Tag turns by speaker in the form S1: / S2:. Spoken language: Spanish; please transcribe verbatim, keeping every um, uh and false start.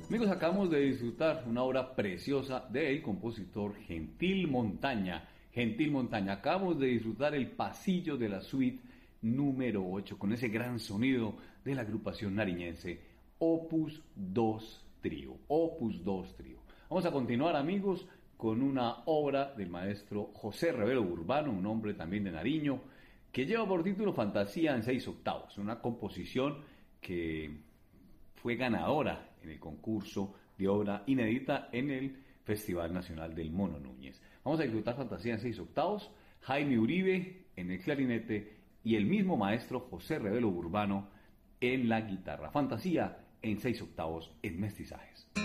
S1: Amigos, acabamos de disfrutar una obra preciosa del compositor Gentil Montaña. Gentil Montaña, acabamos de disfrutar el pasillo de la suite número ocho con ese gran sonido de la agrupación nariñense Opus dos Trío. Opus dos Trío. Vamos a continuar, amigos, con una obra del maestro José Revelo Urbano, un hombre también de Nariño, que lleva por título Fantasía en seis octavos, una composición que fue ganadora en el concurso de obra inédita en el Festival Nacional del Mono Núñez. Vamos a disfrutar Fantasía en seis octavos, Jaime Uribe en el clarinete y el mismo maestro José Revelo Urbano en la guitarra. Fantasía en seis octavos en mestizajes.